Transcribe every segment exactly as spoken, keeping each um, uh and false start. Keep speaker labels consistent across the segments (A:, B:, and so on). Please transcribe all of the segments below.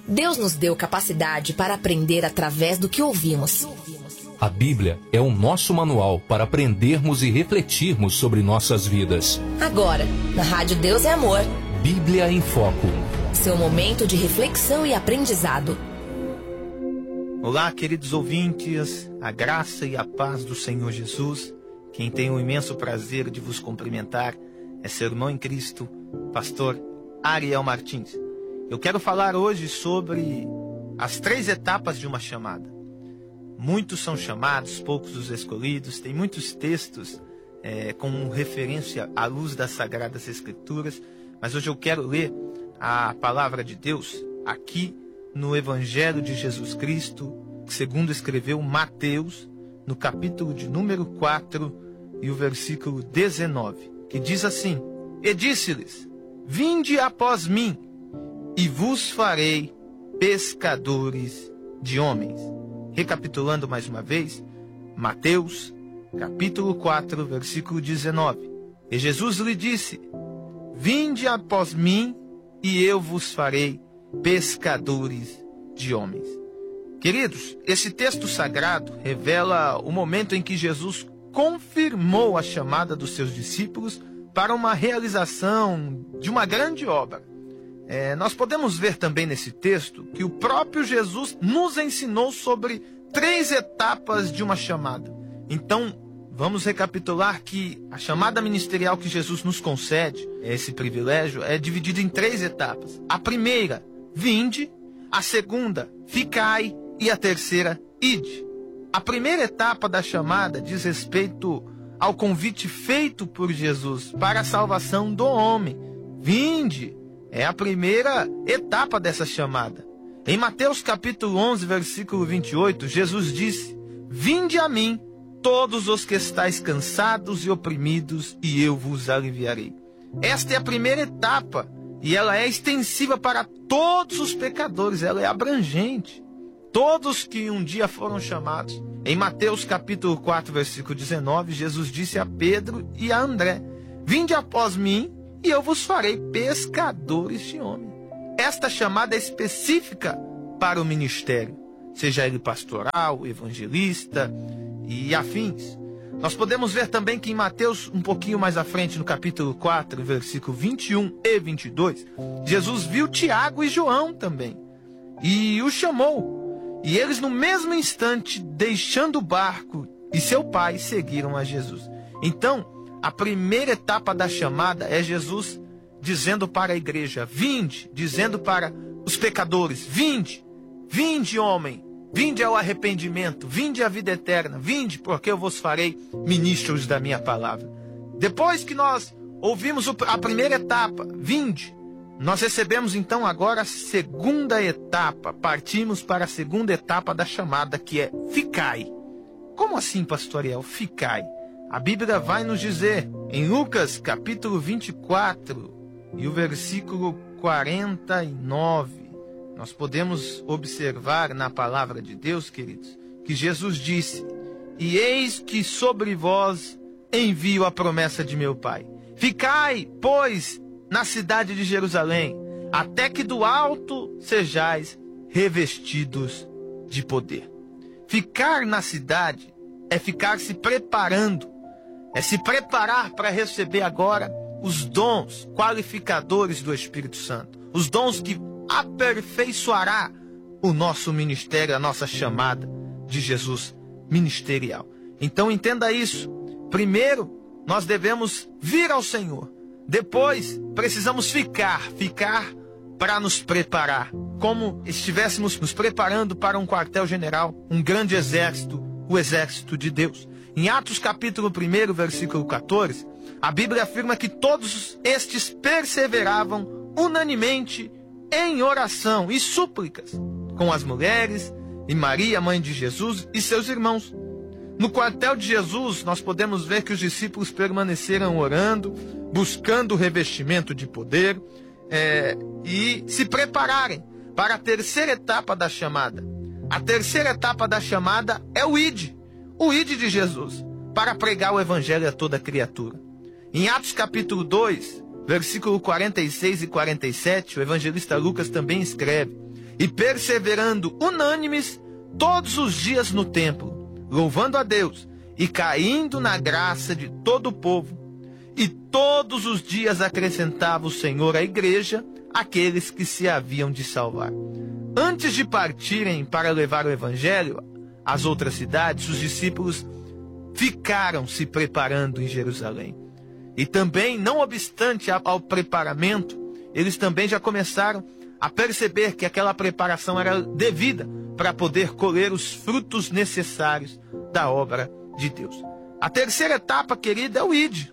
A: Deus nos deu capacidade para aprender através do que ouvimos.
B: A Bíblia é o nosso manual para aprendermos e refletirmos sobre nossas vidas.
A: Agora, na Rádio Deus é Amor.
B: Bíblia em Foco.
A: Seu momento de reflexão e aprendizado.
C: Olá, queridos ouvintes, a graça e a paz do Senhor Jesus. Quem tem o imenso prazer de vos cumprimentar é seu irmão em Cristo, pastor Ariel Martins. Eu quero falar hoje sobre as três etapas de uma chamada. Muitos são chamados, poucos os escolhidos. Tem muitos textos é, com referência à luz das Sagradas Escrituras. Mas hoje eu quero ler a palavra de Deus aqui no Evangelho de Jesus Cristo, segundo escreveu Mateus, no capítulo de número quatro e o versículo dezenove, que diz assim: E disse-lhes, vinde após mim, e vos farei pescadores de homens. Recapitulando mais uma vez, Mateus, capítulo quatro, versículo dezenove. E Jesus lhe disse, vinde após mim, e eu vos farei pescadores de homens. Queridos, esse texto sagrado revela o momento em que Jesus confirmou a chamada dos seus discípulos para uma realização de uma grande obra. É, nós podemos ver também nesse texto que o próprio Jesus nos ensinou sobre três etapas de uma chamada. Então, vamos recapitular que a chamada ministerial que Jesus nos concede, esse privilégio, é dividida em três etapas. A primeira, vinde. A segunda, ficai. E a terceira, ide. A primeira etapa da chamada diz respeito ao convite feito por Jesus para a salvação do homem. Vinde. É a primeira etapa dessa chamada. Em Mateus capítulo onze, versículo vinte e oito, Jesus disse, vinde a mim, todos os que estáis cansados e oprimidos, e eu vos aliviarei. Esta é a primeira etapa, e ela é extensiva para todos os pecadores, ela é abrangente. Todos que um dia foram chamados. Em Mateus capítulo quatro, versículo dezenove, Jesus disse a Pedro e a André, vinde após mim, e eu vos farei pescadores de homens. Esta chamada é específica para o ministério, seja ele pastoral, evangelista e afins. Nós podemos ver também que em Mateus, um pouquinho mais à frente, no capítulo quatro, versículo vinte e um e vinte e dois, Jesus viu Tiago e João também, e os chamou. E eles, no mesmo instante, deixando o barco e seu pai, seguiram a Jesus. Então, a primeira etapa da chamada é Jesus dizendo para a igreja, vinde, dizendo para os pecadores, vinde, vinde homem, vinde ao arrependimento, vinde à vida eterna, vinde porque eu vos farei ministros da minha palavra. Depois que nós ouvimos a primeira etapa, vinde, nós recebemos então agora a segunda etapa, partimos para a segunda etapa da chamada, que é ficai. Como assim, pastor Ariel, ficai? A Bíblia vai nos dizer, em Lucas capítulo vinte e quatro, e o versículo quarenta e nove, nós podemos observar na palavra de Deus, queridos, que Jesus disse, e eis que sobre vós envio a promessa de meu Pai. Ficai, pois, na cidade de Jerusalém, até que do alto sejais revestidos de poder. Ficar na cidade é ficar se preparando, é se preparar para receber agora os dons qualificadores do Espírito Santo, os dons que aperfeiçoará o nosso ministério, a nossa chamada de Jesus ministerial. Então entenda isso. Primeiro, nós devemos vir ao Senhor. Depois, precisamos ficar, ficar para nos preparar, como estivéssemos nos preparando para um quartel-general, um grande exército, o exército de Deus. Em Atos capítulo um, versículo quatorze, a Bíblia afirma que todos estes perseveravam unanimemente em oração e súplicas com as mulheres e Maria, mãe de Jesus, e seus irmãos. No quartel de Jesus, nós podemos ver que os discípulos permaneceram orando, buscando o revestimento de poder é, e se prepararem para a terceira etapa da chamada. A terceira etapa da chamada é o ide, o ide de Jesus, para pregar o evangelho a toda criatura. Em Atos capítulo dois, versículo quarenta e seis e quarenta e sete, o evangelista Lucas também escreve: e perseverando unânimes todos os dias no templo, louvando a Deus e caindo na graça de todo o povo. E todos os dias acrescentava o Senhor à igreja aqueles que se haviam de salvar. Antes de partirem para levar o evangelho às outras cidades, os discípulos ficaram se preparando em Jerusalém. E também, não obstante ao preparamento, eles também já começaram a perceber que aquela preparação era devida para poder colher os frutos necessários da obra de Deus. A terceira etapa, querida, é o ide.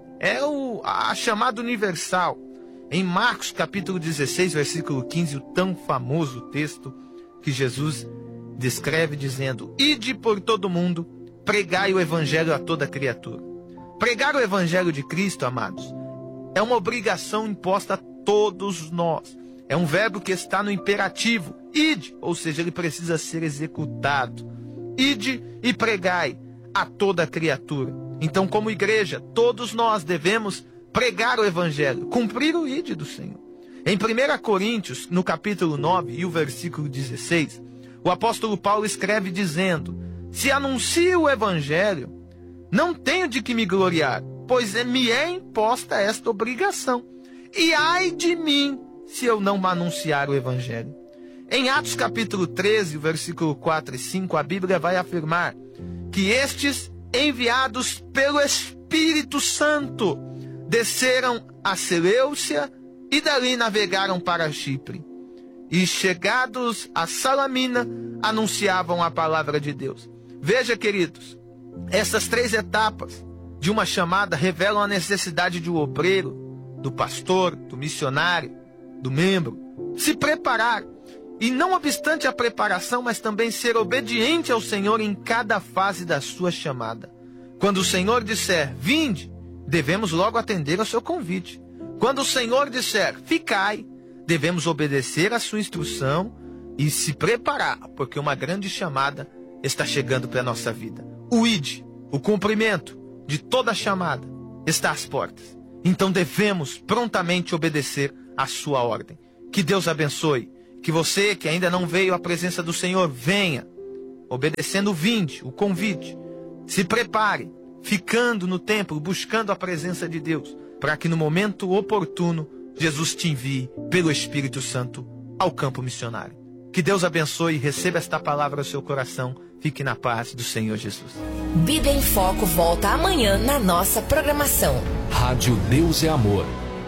C: É o, a chamada universal. Em Marcos capítulo dezesseis, versículo quinze, o tão famoso texto que Jesus descreve dizendo: ide por todo mundo, pregai o evangelho a toda criatura. Pregar o evangelho de Cristo, amados, é uma obrigação imposta a todos nós. É um verbo que está no imperativo, ide, ou seja, ele precisa ser executado. Ide e pregai a toda criatura. Então, como igreja, todos nós devemos pregar o evangelho, cumprir o ide do Senhor. Em primeira Coríntios, no capítulo nove e o versículo dezesseis, o apóstolo Paulo escreve dizendo: se anuncio o evangelho, não tenho de que me gloriar, pois me é imposta esta obrigação. E ai de mim, se eu não anunciar o evangelho. Em Atos capítulo treze, versículo quatro e cinco, a Bíblia vai afirmar que estes, enviados pelo Espírito Santo, desceram a Seleucia e dali navegaram para Chipre. E chegados a Salamina, anunciavam a palavra de Deus. Veja, queridos, essas três etapas de uma chamada revelam a necessidade de um obreiro, do pastor, do missionário, do membro, se preparar. E não obstante a preparação, mas também ser obediente ao Senhor em cada fase da sua chamada. Quando o Senhor disser, vinde, devemos logo atender ao seu convite. Quando o Senhor disser, ficai, devemos obedecer à sua instrução e se preparar, porque uma grande chamada está chegando para a nossa vida. O ide, o cumprimento de toda a chamada, está às portas. Então devemos prontamente obedecer à sua ordem. Que Deus abençoe. Que você que ainda não veio à presença do Senhor, venha, obedecendo o vinde, o convite. Se prepare, ficando no templo, buscando a presença de Deus, para que no momento oportuno, Jesus te envie pelo Espírito Santo ao campo missionário. Que Deus abençoe e receba esta palavra ao seu coração. Fique na paz do Senhor Jesus.
A: Bíblia em Foco volta amanhã na nossa programação.
B: Rádio Deus é Amor.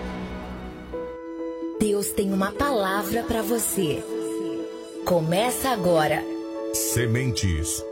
A: Deus tem uma palavra para você. Começa agora.
D: Sementes